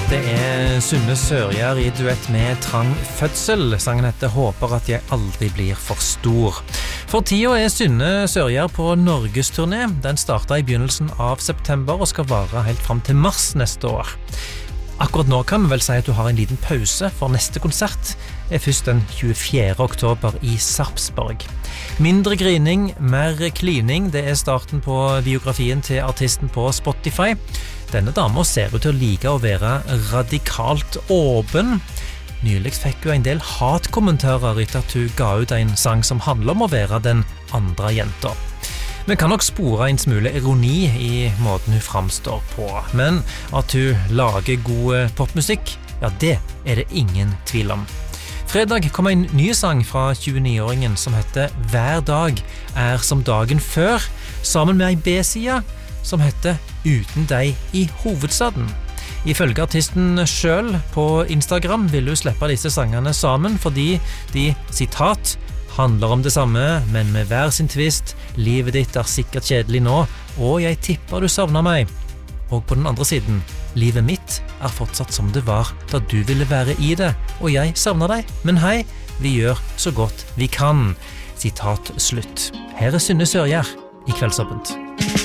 Det Synne Sørgjerd I duett med Trang Fødsel. Sangen heter «Håper at jeg aldri blir for stor». For tida Synne Sørgjerd på Norgesturné. Den startet I begynnelsen av september og skal vare helt frem til mars neste år. Akkurat nå kan vi vel si at du har en liten pause, for neste konsert først den 24. oktober I Sarpsborg. Mindre grining, mer klining, det starten på biografien til artisten på Spotify. Denne dama ser ut til å like å være radikalt åpen. Nylig fikk hun en del hatkommentarer etter at hun ga ut en sang som handler om å være den andre jenta. Vi kan nok spore en smule ironi I måten hun framstår på, men at hun lager god popmusikk, ja det det ingen tvil om. Fredag kom en ny sang fra 29-åringen som heter «Hver dag som dagen før», sammen med en B-side som heter «Uten deg I hovedstaden». Ifølge artisten selv på Instagram vil hun slippe disse sangene sammen fordi de, sitat, handler om det samme, men med hver sin twist. Livet ditt sikkert kjedelig nå, og jeg tipper du savner meg. Og på den andre siden, livet mitt fortsatt som det var da du ville være I det, og jeg savner deg. Men hei, vi gjør så godt vi kan. Sitat slutt. Her Synne Sørgjerd I Kveldsåpent.